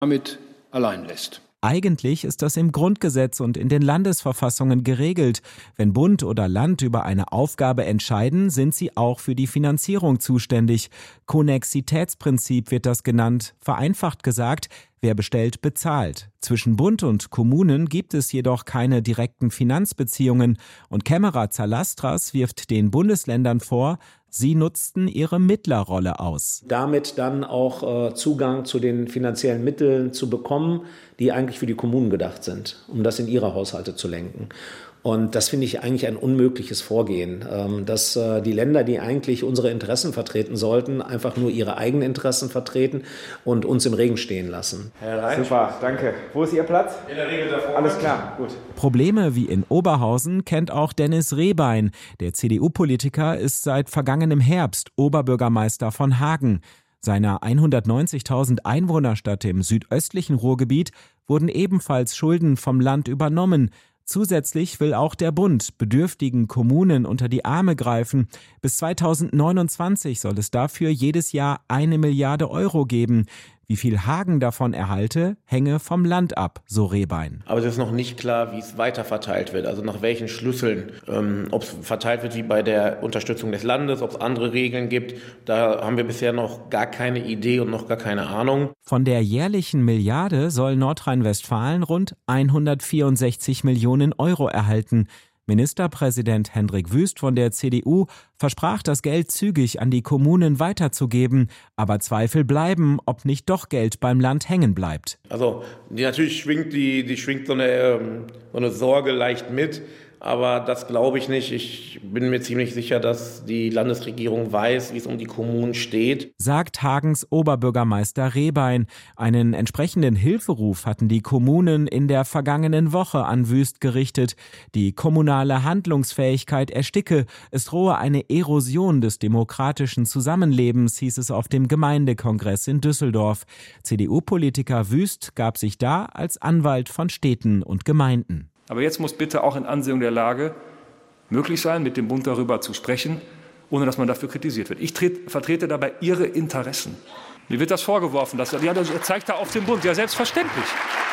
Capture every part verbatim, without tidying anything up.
damit allein lässt. Eigentlich ist das im Grundgesetz und in den Landesverfassungen geregelt. Wenn Bund oder Land über eine Aufgabe entscheiden, sind sie auch für die Finanzierung zuständig. Konnexitätsprinzip wird das genannt. Vereinfacht gesagt, wer bestellt, bezahlt. Zwischen Bund und Kommunen gibt es jedoch keine direkten Finanzbeziehungen. Und Kämmerer Zalastras wirft den Bundesländern vor, sie nutzten ihre Mittlerrolle aus. Damit dann auch äh, Zugang zu den finanziellen Mitteln zu bekommen, die eigentlich für die Kommunen gedacht sind, um das in ihre Haushalte zu lenken. Und das finde ich eigentlich ein unmögliches Vorgehen, ähm, dass äh, die Länder, die eigentlich unsere Interessen vertreten sollten, einfach nur ihre eigenen Interessen vertreten und uns im Regen stehen lassen. Herr Rein. Super, danke. Wo ist Ihr Platz? In der Regel davor. Alles klar, gut. Probleme wie in Oberhausen kennt auch Dennis Rehbein. Der C D U-Politiker ist seit vergangenem Herbst Oberbürgermeister von Hagen. Seiner hundertneunzigtausend Einwohnerstadt im südöstlichen Ruhrgebiet wurden ebenfalls Schulden vom Land übernommen. Zusätzlich will auch der Bund bedürftigen Kommunen unter die Arme greifen. Bis zweitausendneunundzwanzig soll es dafür jedes Jahr eine Milliarde Euro geben. Wie viel Hagen davon erhalte, hänge vom Land ab, so Rehbein. Aber es ist noch nicht klar, wie es weiter verteilt wird, also nach welchen Schlüsseln. Ähm, ob es verteilt wird wie bei der Unterstützung des Landes, ob es andere Regeln gibt, da haben wir bisher noch gar keine Idee und noch gar keine Ahnung. Von der jährlichen Milliarde soll Nordrhein-Westfalen rund hundertvierundsechzig Millionen Euro erhalten. Ministerpräsident Hendrik Wüst von der C D U versprach, das Geld zügig an die Kommunen weiterzugeben. Aber Zweifel bleiben, ob nicht doch Geld beim Land hängen bleibt. Also die, natürlich schwingt, die, die schwingt so eine, so eine Sorge leicht mit. Aber das glaube ich nicht. Ich bin mir ziemlich sicher, dass die Landesregierung weiß, wie es um die Kommunen steht. Sagt Hagens Oberbürgermeister Rehbein. Einen entsprechenden Hilferuf hatten die Kommunen in der vergangenen Woche an Wüst gerichtet. Die kommunale Handlungsfähigkeit ersticke. Es drohe eine Erosion des demokratischen Zusammenlebens, hieß es auf dem Gemeindekongress in Düsseldorf. C D U-Politiker Wüst gab sich da als Anwalt von Städten und Gemeinden. Aber jetzt muss bitte auch in Ansehung der Lage möglich sein, mit dem Bund darüber zu sprechen, ohne dass man dafür kritisiert wird. Ich tret, vertrete dabei Ihre Interessen. Mir wird das vorgeworfen. Dass, ja, das zeigt da auf den Bund. Ja, selbstverständlich.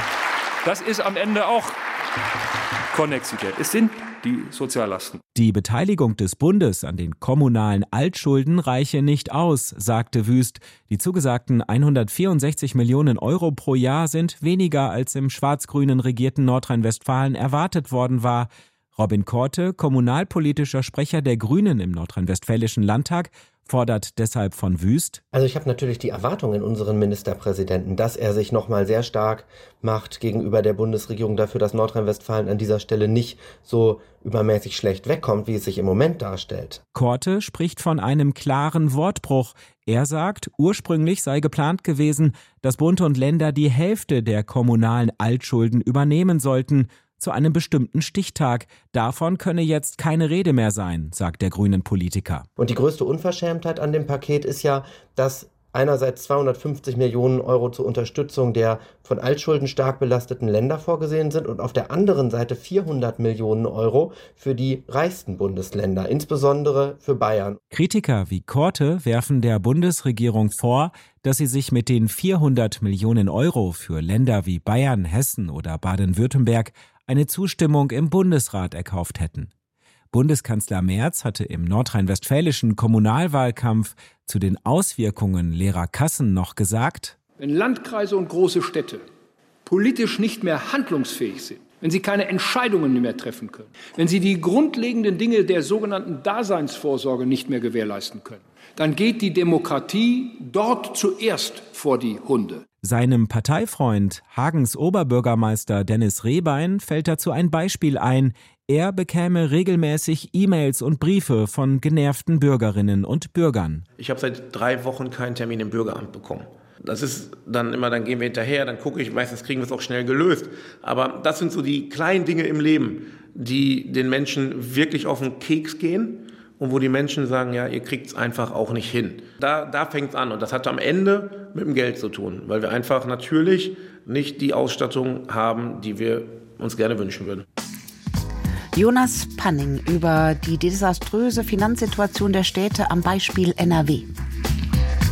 Das ist am Ende auch Konnexität. Es sind die Soziallasten. Die Beteiligung des Bundes an den kommunalen Altschulden reiche nicht aus, sagte Wüst. Die zugesagten hundertvierundsechzig Millionen Euro pro Jahr sind weniger, als im schwarz-grünen regierten Nordrhein-Westfalen erwartet worden war. Robin Korte, kommunalpolitischer Sprecher der Grünen im nordrhein-westfälischen Landtag, fordert deshalb von Wüst. Also ich habe natürlich die Erwartung in unseren Ministerpräsidenten, dass er sich nochmal sehr stark macht gegenüber der Bundesregierung dafür, dass Nordrhein-Westfalen an dieser Stelle nicht so übermäßig schlecht wegkommt, wie es sich im Moment darstellt. Korte spricht von einem klaren Wortbruch. Er sagt, ursprünglich sei geplant gewesen, dass Bund und Länder die Hälfte der kommunalen Altschulden übernehmen sollten. Zu einem bestimmten Stichtag. Davon könne jetzt keine Rede mehr sein, sagt der grünen Politiker. Und die größte Unverschämtheit an dem Paket ist ja, dass einerseits zweihundertfünfzig Millionen Euro zur Unterstützung der von Altschulden stark belasteten Länder vorgesehen sind und auf der anderen Seite vierhundert Millionen Euro für die reichsten Bundesländer, insbesondere für Bayern. Kritiker wie Korte werfen der Bundesregierung vor, dass sie sich mit den vierhundert Millionen Euro für Länder wie Bayern, Hessen oder Baden-Württemberg eine Zustimmung im Bundesrat erkauft hätten. Bundeskanzler Merz hatte im nordrhein-westfälischen Kommunalwahlkampf zu den Auswirkungen leerer Kassen noch gesagt: Wenn Landkreise und große Städte politisch nicht mehr handlungsfähig sind, wenn sie keine Entscheidungen mehr treffen können, wenn sie die grundlegenden Dinge der sogenannten Daseinsvorsorge nicht mehr gewährleisten können, dann geht die Demokratie dort zuerst vor die Hunde. Seinem Parteifreund, Hagens Oberbürgermeister Dennis Rehbein, fällt dazu ein Beispiel ein. Er bekäme regelmäßig E-Mails und Briefe von genervten Bürgerinnen und Bürgern. Ich habe seit drei Wochen keinen Termin im Bürgeramt bekommen. Das ist dann immer, dann gehen wir hinterher, dann gucke ich, meistens kriegen wir es auch schnell gelöst. Aber das sind so die kleinen Dinge im Leben, die den Menschen wirklich auf den Keks gehen und wo die Menschen sagen, ja, ihr kriegt es einfach auch nicht hin. Da, da fängt es an und das hat am Ende mit dem Geld zu tun, weil wir einfach natürlich nicht die Ausstattung haben, die wir uns gerne wünschen würden. Jonas Panning über die desaströse Finanzsituation der Städte am Beispiel N R W.